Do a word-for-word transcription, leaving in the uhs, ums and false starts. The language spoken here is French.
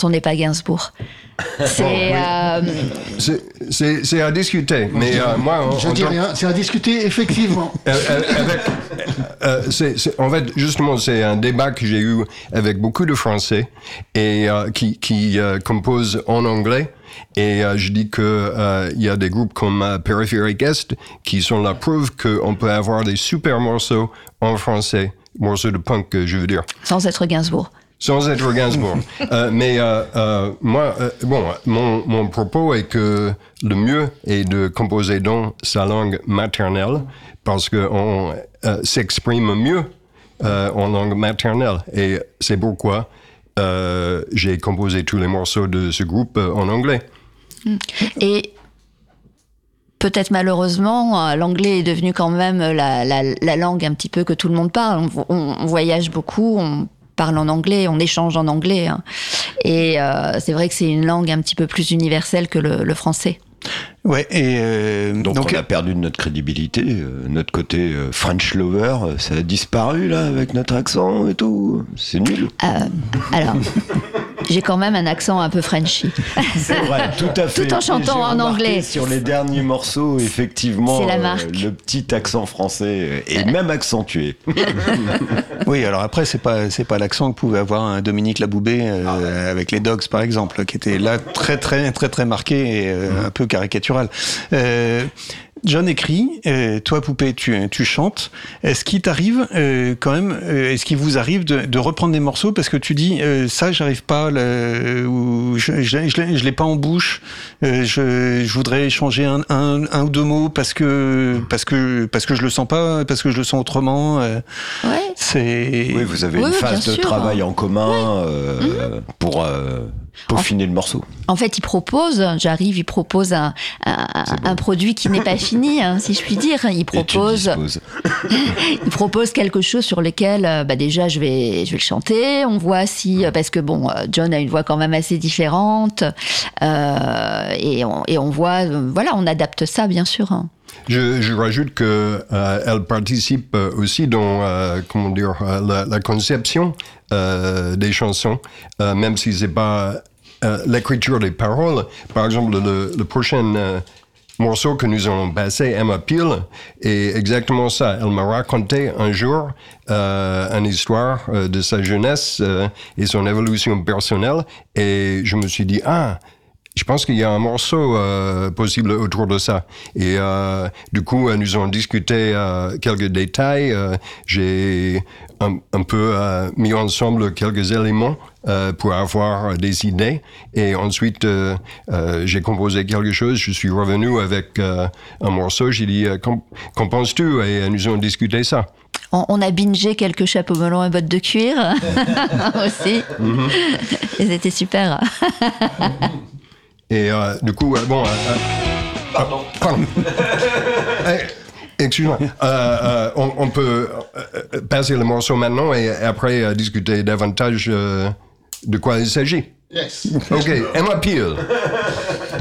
quand on n'est pas Gainsbourg. C'est, bon, oui. euh... c'est, c'est, c'est à discuter, mais euh, moi... Je dis rien, c'est à discuter, effectivement. Euh, euh, avec, euh, c'est, c'est, en fait, justement, c'est un débat que j'ai eu avec beaucoup de Français et euh, qui, qui euh, composent en anglais. Et euh, je dis que euh, il y a des groupes comme euh, Peripheric Est qui sont la preuve qu'on peut avoir des super morceaux en français, morceaux de punk, je veux dire. Sans être Gainsbourg. Sans être Gainsbourg. euh, mais euh, euh, moi, euh, bon, mon, mon propos est que le mieux est de composer dans sa langue maternelle parce qu'on euh, s'exprime mieux euh, en langue maternelle. Et c'est pourquoi euh, j'ai composé tous les morceaux de ce groupe euh, en anglais. Et peut-être malheureusement, l'anglais est devenu quand même la, la, la langue un petit peu que tout le monde parle. On, on, on voyage beaucoup, on parle en anglais, on échange en anglais. Hein. Et euh, c'est vrai que c'est une langue un petit peu plus universelle que le, le français. Ouais, et euh, donc, donc on a perdu de notre crédibilité, euh, notre côté euh, French lover, euh, ça a disparu là avec notre accent et tout. C'est nul. Euh, alors, j'ai quand même un accent un peu Frenchy. C'est vrai, tout à fait. Tout en chantant en anglais. Sur les derniers morceaux, effectivement, c'est la marque. Euh, le petit accent français est même accentué. Oui, alors après c'est pas c'est pas l'accent que pouvait avoir un Dominique Laboubé euh, ah ouais. avec les Dogs par exemple, qui était là très très très très marqué et euh, mmh. un peu caricatural. Euh, John écrit, euh, toi Poupée tu, tu chantes, est-ce qu'il t'arrive euh, quand même, euh, est-ce qu'il vous arrive de, de reprendre des morceaux parce que tu dis euh, ça j'arrive pas, le, ou je, je, je, je l'ai pas en bouche, euh, je, je voudrais changer un, un, un ou deux mots parce que, parce, que, parce que je le sens pas, parce que je le sens autrement. Euh, ouais. C'est... Oui, vous avez oui, une phase de sûr. travail en commun ouais. euh, mmh. pour euh, peaufiner en, le morceau. En fait, il propose, j'arrive, il propose un, un, un produit qui n'est pas fini, hein, si je puis dire. Il propose, il propose quelque chose sur lequel, bah déjà, je vais, je vais le chanter. On voit si, parce que bon, John a une voix quand même assez différente, euh, et, on, et on voit, voilà, on adapte ça, bien sûr. Hein. Je, je rajoute que euh, elle participe aussi dans euh, comment dire euh, la, la conception euh, des chansons, euh, même si c'est pas euh, l'écriture des paroles. Par exemple, le, le prochain euh, morceau que nous allons passer, Emma Peel, est exactement ça. Elle m'a raconté un jour euh, une histoire euh, de sa jeunesse euh, et son évolution personnelle, et je me suis dit ah. Je pense qu'il y a un morceau euh, possible autour de ça. Et euh, du coup, nous avons discuté euh, quelques détails. Euh, j'ai un, un peu euh, mis ensemble quelques éléments euh, pour avoir des idées. Et ensuite, euh, euh, j'ai composé quelque chose. Je suis revenu avec euh, un morceau. J'ai dit, euh, qu'en, qu'en penses-tu? Et nous avons discuté ça. On a bingé quelques chapeaux melons et bottes de cuir aussi. Mm-hmm. Et c'était super. Et euh, du coup, euh, bon... Euh, euh, pardon. Euh, pardon. eh, excuse-moi. Euh, euh, on, on peut euh, passer le morceau maintenant et après euh, discuter davantage euh, de quoi il s'agit. Yes. OK. Emma Peel.